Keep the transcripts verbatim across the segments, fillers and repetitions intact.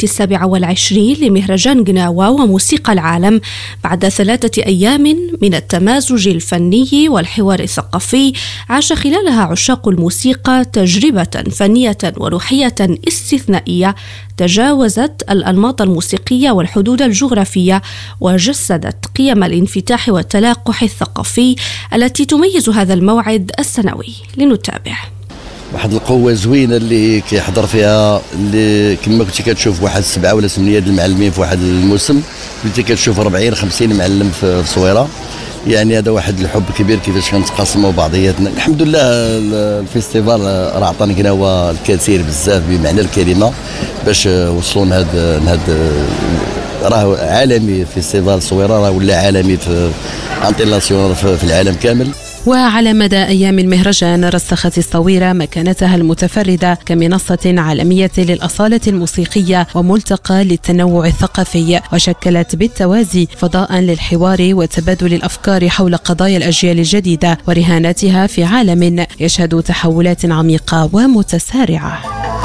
السابعة والعشرين لمهرجان قناوة وموسيقى العالم بعد ثلاثة أيام من التمازج الفني والحوار الثقافي. عاش خلالها عشاق الموسيقى تجربة فنية وروحية استثنائية تجاوزت الأنماط الموسيقية والحدود الجغرافية، وجسدت قيم الانفتاح والتلاقح الثقافي التي تميز هذا الموعد السنوي. لنتابع. واحد القوة زوينة اللي كيحضر فيها، اللي كما كنتي كتشوف واحد سبعة ولا ثمانية د المعلمين في واحد الموسم، كنتي كتشوف أربعين خمسين معلم في الصويرة. يعني هذا واحد الحب كبير كيفاش كنتقاسموا بعضياتنا. الحمد لله الفيستيفال راه عطاني كناوة الكثير بزاف بمعنى الكلمة باش وصلوا لهذا هذا راه عالمي. فيستيفال الصويرة راه ولا عالمي في انطيلاسيون في العالم كامل. وعلى مدى أيام المهرجان رسخت الصويرة مكانتها المتفردة كمنصة عالمية للأصالة الموسيقية وملتقى للتنوع الثقافي، وشكلت بالتوازي فضاء للحوار وتبادل الأفكار حول قضايا الأجيال الجديدة ورهاناتها في عالم يشهد تحولات عميقة ومتسارعة.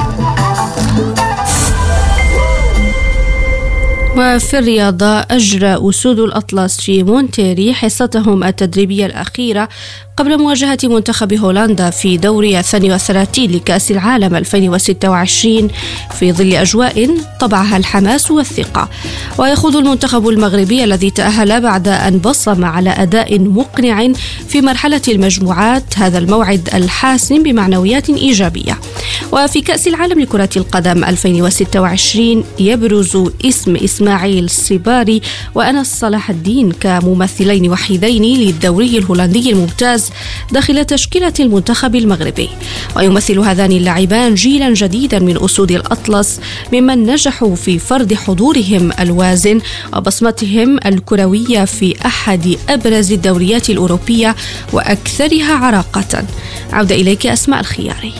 وفي الرياضة أجرى أسود الأطلس في مونتيري حصتهم التدريبية الأخيرة قبل مواجهة منتخب هولندا في دوري الثاني والثلاثين لكأس العالم ألفين وستة وعشرين في ظل أجواء طبعها الحماس والثقة. ويخوض المنتخب المغربي الذي تأهل بعد أن بصم على أداء مقنع في مرحلة المجموعات هذا الموعد الحاسم بمعنويات إيجابية. وفي كأس العالم لكرة القدم ألفين وستة وعشرين يبرز اسم إسماعيل الصباري وأنس صلاح الدين كممثلين وحيدين للدوري الهولندي الممتاز داخل تشكيلة المنتخب المغربي. ويمثل هذان اللاعبان جيلا جديدا من أسود الأطلس ممن نجحوا في فرض حضورهم الوازن وبصمتهم الكروية في أحد أبرز الدوريات الأوروبية وأكثرها عراقة. عودة إليك أسماء الخياري.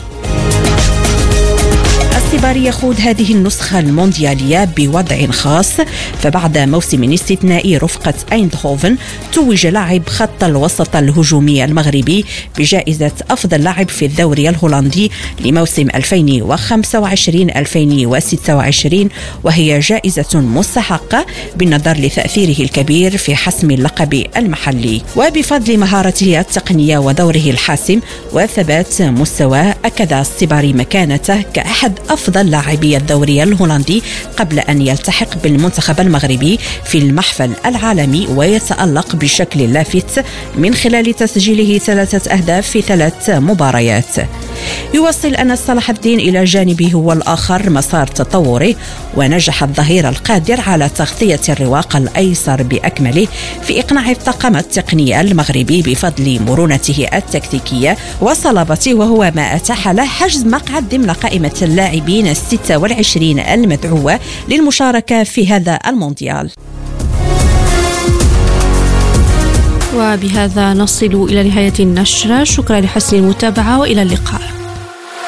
الصباري يخوض هذه النسخة المونديالية بوضع خاص، فبعد موسم استثنائي رفقة أيندهوفن توج لاعب خط الوسط الهجومي المغربي بجائزة أفضل لاعب في الدوري الهولندي لموسم ألفين وخمسة وعشرين ألفين وستة وعشرين، وهي جائزة مستحقة بالنظر لتأثيره الكبير في حسم اللقب المحلي. وبفضل مهارته التقنية ودوره الحاسم وثبات مستواه أكد الصباري مكانته كأحد أفضل لاعبي الدوري الهولندي قبل أن يلتحق بالمنتخب المغربي في المحفل العالمي ويتألق بشكل لافت من خلال تسجيله ثلاثة أهداف في ثلاث مباريات. يوصل أنس صلاح الدين إلى جانبه هو الآخر مسار تطوره، ونجح الظهير القادر على تغطية الرواق الأيسر بأكمله في إقناع الطاقم التقني المغربي بفضل مرونته التكتيكية وصلابته، وهو ما أتاح له حجز مقعد ضمن قائمة اللاعبين الستة والعشرين المدعوة للمشاركة في هذا المونديال. وبهذا نصل إلى نهاية النشرة. شكرا لحسن المتابعة وإلى اللقاء.